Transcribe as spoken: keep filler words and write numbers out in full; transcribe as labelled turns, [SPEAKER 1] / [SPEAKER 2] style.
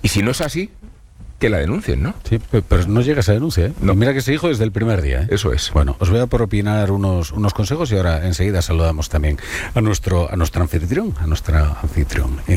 [SPEAKER 1] si no es así, que la denuncien, ¿no?
[SPEAKER 2] Sí, pero no llega esa denuncia, ¿eh? No. Mira que se dijo desde el primer día, ¿eh?
[SPEAKER 1] Eso es.
[SPEAKER 2] Bueno, os voy a propinar unos, unos consejos y ahora enseguida saludamos también a nuestro, a nuestro anfitrión, a nuestra anfitrión.